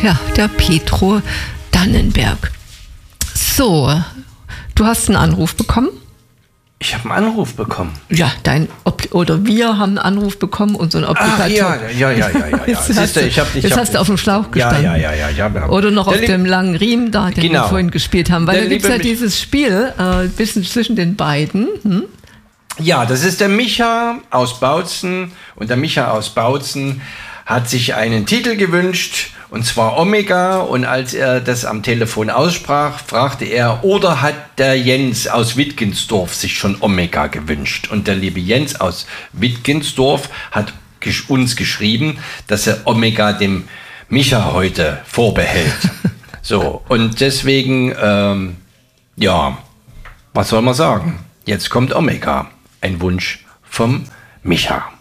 Ja, der Petro Dannenberg. So, du hast einen Anruf bekommen? Ich habe einen Anruf bekommen. Ja, wir haben einen Anruf bekommen und so ein Obligator. Ja. Jetzt hast du auf dem Schlauch gestanden. Ja. Oder noch auf dem langen Riemen da, den wir vorhin gespielt haben. Weil da gibt es ja dieses Spiel, ein bisschen zwischen den beiden. Ja, das ist der Micha aus Bautzen. Und der Micha aus Bautzen hat sich einen Titel gewünscht, und zwar Omega. Und als er das am Telefon aussprach, fragte er, oder hat der Jens aus Wittgensdorf sich schon Omega gewünscht? Und der liebe Jens aus Wittgensdorf hat uns geschrieben, dass er Omega dem Micha heute vorbehält. So, und deswegen, was soll man sagen? Jetzt kommt Omega, ein Wunsch vom Micha.